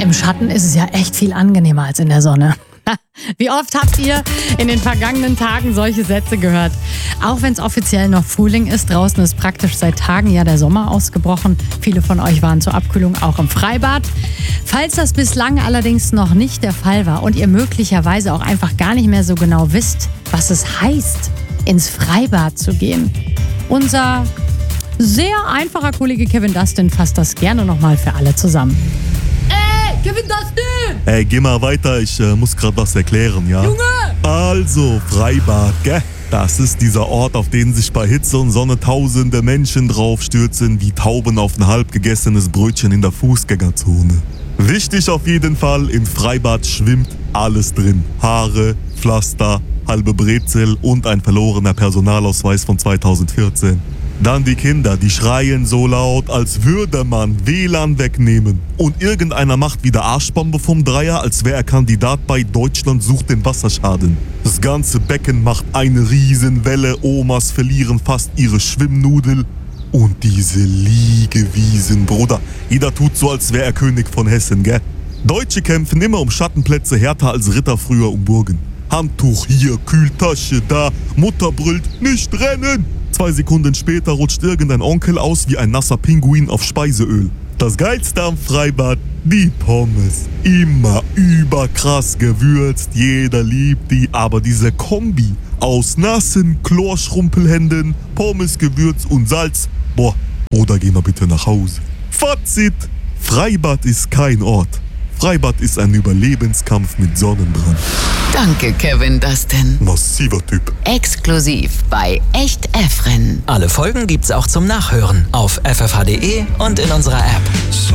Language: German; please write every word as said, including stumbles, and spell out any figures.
im Schatten ist es ja echt viel angenehmer als in der Sonne. Wie oft habt ihr in den vergangenen Tagen solche Sätze gehört? Auch wenn es offiziell noch Frühling ist, draußen ist praktisch seit Tagen ja der Sommer ausgebrochen. Viele von euch waren zur Abkühlung auch im Freibad. Falls das bislang allerdings noch nicht der Fall war und ihr möglicherweise auch einfach gar nicht mehr so genau wisst, was es heißt, ins Freibad zu gehen. Unser sehr einfacher Kollege Kevin Dustin fasst das gerne nochmal für alle zusammen. Ey, Kevin Dustin! Ey, geh mal weiter, ich äh, muss gerade was erklären, ja? Junge! Also, Freibad, gell? Das ist dieser Ort, auf den sich bei Hitze und Sonne tausende Menschen draufstürzen, wie Tauben auf ein halb gegessenes Brötchen in der Fußgängerzone. Wichtig auf jeden Fall, im Freibad schwimmt alles drin. Haare, Pflaster, halbe Brezel und ein verlorener Personalausweis von zweitausendvierzehn. Dann die Kinder, die schreien so laut, als würde man W L A N wegnehmen. Und irgendeiner macht wieder Arschbombe vom Dreier, als wäre er Kandidat bei Deutschland sucht den Wasserschaden. Das ganze Becken macht eine Riesenwelle, Omas verlieren fast ihre Schwimmnudel. Und diese Liegewiesen, Bruder, jeder tut so, als wäre er König von Hessen, gell? Deutsche kämpfen immer um Schattenplätze härter als Ritter früher um Burgen. Handtuch hier, Kühltasche da, Mutter brüllt, nicht rennen! Zwei Sekunden später rutscht irgendein Onkel aus wie ein nasser Pinguin auf Speiseöl. Das Geilste am Freibad, die Pommes. Immer überkrass gewürzt, jeder liebt die. Aber diese Kombi aus nassen Chlorschrumpelhänden, Pommes, Gewürz und Salz. Boah, Bruder, geh mal bitte nach Hause. Fazit, Freibad ist kein Ort. Freibad ist ein Überlebenskampf mit Sonnenbrand. Danke, Kevin Dustin. Massiver Typ. Exklusiv bei Echt Efren. Alle Folgen gibt's auch zum Nachhören auf f f h punkt d e und in unserer App.